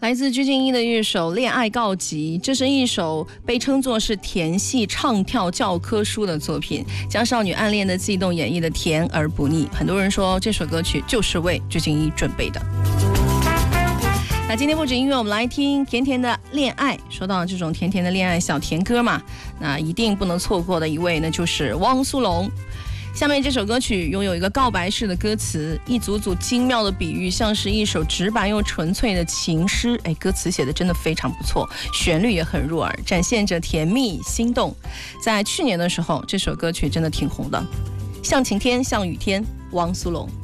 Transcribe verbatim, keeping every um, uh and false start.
来自鞠婧祎的一首《恋爱告急》，这是一首被称作是甜系唱跳教科书的作品，将少女暗恋的悸动演绎的甜而不腻。很多人说这首歌曲就是为鞠婧祎准备的。那今天不止音乐，我们来听甜甜的恋爱。说到这种甜甜的恋爱小甜歌嘛，那一定不能错过的一位呢，就是汪苏泷。下面这首歌曲拥有一个告白式的歌词，一组组精妙的比喻，像是一首直白又纯粹的情诗。哎，歌词写的真的非常不错，旋律也很入耳，展现着甜蜜心动。在去年的时候，这首歌曲真的挺红的。像晴天，像雨天，汪苏泷。